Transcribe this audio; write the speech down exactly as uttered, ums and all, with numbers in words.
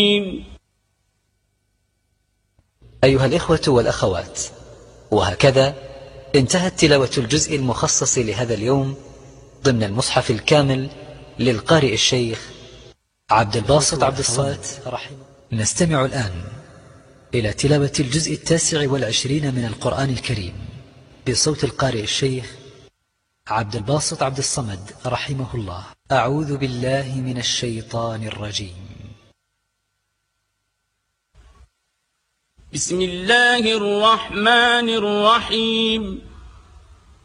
أيها الإخوة والأخوات، وهكذا انتهت تلاوة الجزء المخصص لهذا اليوم ضمن المصحف الكامل للقارئ الشيخ عبد الباسط عبد الصمد رحمه. نستمع الآن إلى تلاوة الجزء التاسع والعشرين من القرآن الكريم بصوت القارئ الشيخ عبد الباسط عبد الصمد رحمه الله. أعوذ بالله من الشيطان الرجيم. بسم الله الرحمن الرحيم.